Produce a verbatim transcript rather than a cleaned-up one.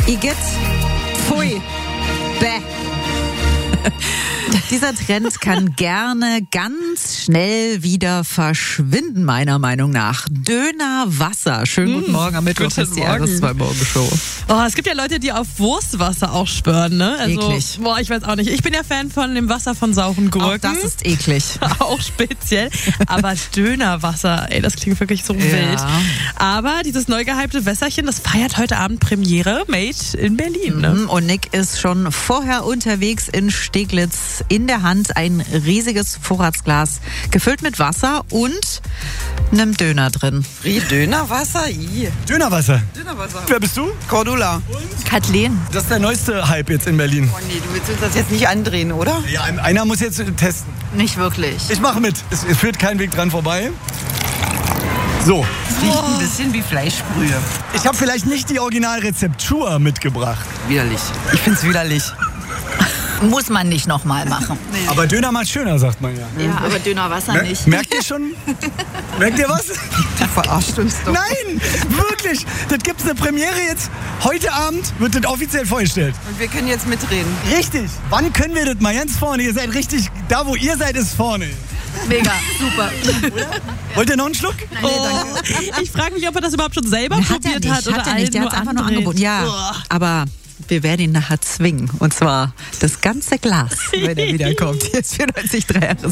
Igitt. Pfui. Bäh. Dieser Trend kann gerne ganz schnell wieder verschwinden, meiner Meinung nach. Dönerwasser. Schönen guten Morgen am Mittwoch. Guten Ist die Morgen. R S zwei Morgenshow. Oh, es gibt ja Leute, die auf Wurstwasser auch schwören, ne? Also, Eklig. Boah, ich weiß auch nicht. Ich bin ja Fan von dem Wasser von sauren Gurken. Auch das ist eklig. Auch speziell. Aber Dönerwasser, ey, das klingt wirklich so Ja. wild. Aber dieses neu gehypte Wässerchen, das feiert heute Abend Premiere. Made in Berlin, ne? Mhm, und Nick ist schon vorher unterwegs in Steglitz. In der Hand ein riesiges Vorratsglas gefüllt mit Wasser und einem Döner drin. Wie Dönerwasser? I. Dönerwasser. Dönerwasser. Wer bist du? Cordula. Kathleen. Das ist der neueste Hype jetzt in Berlin. Oh nee, du willst uns das jetzt nicht andrehen, oder? Ja, einer muss jetzt testen. Nicht wirklich. Ich mache mit. Es, es führt kein Weg dran vorbei. So, Es riecht ein bisschen wie Fleischbrühe. ich habe vielleicht nicht die Originalrezeptur mitgebracht. Widerlich. Ich find's widerlich. Muss man nicht nochmal machen. Aber Döner macht schöner, sagt man ja. Ja, aber Dönerwasser Mer nicht. merkt ihr schon? Merkt ihr was? Du verarscht uns doch. Nein, wirklich. Das gibt's eine Premiere jetzt. Heute Abend wird das offiziell vorgestellt. Und wir können jetzt mitreden. Richtig. Wann können wir das mal ganz vorne? Ihr seid richtig, da wo ihr seid, ist vorne. Mega, super. Wollt ihr noch einen Schluck? Oh, ich frage mich, ob er das überhaupt schon selber Hat er probiert nicht, hat oder hat er nicht. Der allen hat einfach nur andrehen. angeboten. Ja, Uah. aber wir werden ihn nachher zwingen. Und zwar das ganze Glas, wenn er wiederkommt. Hier ist vierundneunzig Komma drei R S